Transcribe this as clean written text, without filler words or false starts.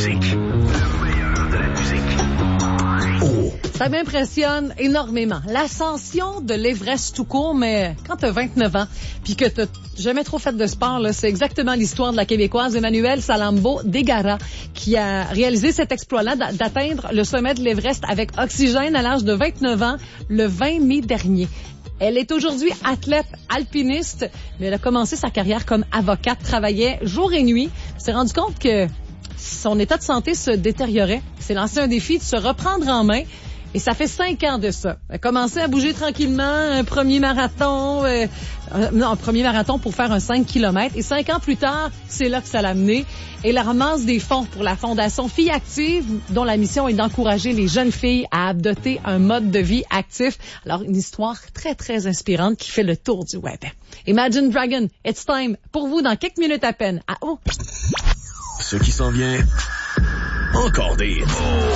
musique. Le meilleur de la musique. Oh. Ça m'impressionne énormément. L'ascension de l'Everest tout court, mais quand t'as 29 ans, puis que t'as jamais trop fait de sport, là, c'est exactement l'histoire de la Québécoise Emmanuelle Salambo Degara qui a réalisé cet exploit-là d'atteindre le sommet de l'Everest avec oxygène à l'âge de 29 ans le 20 mai dernier. Elle est aujourd'hui athlète alpiniste, mais elle a commencé sa carrière comme avocate, travaillait jour et nuit. Elle s'est rendu compte que son état de santé se détériorait. Elle s'est lancé un défi de se reprendre en main. Et ça fait 5 ans de ça. Elle a commencé à bouger tranquillement, un premier marathon pour faire un 5 km. Et 5 ans plus tard, c'est là que ça l'a mené. Et elle ramasse des fonds pour la Fondation Filles Actives, dont la mission est d'encourager les jeunes filles à adopter un mode de vie actif. Alors, une histoire très, très inspirante qui fait le tour du web. Imagine Dragon, it's time. Pour vous, dans quelques minutes à peine. Ce qui s'en vient, encore des hits.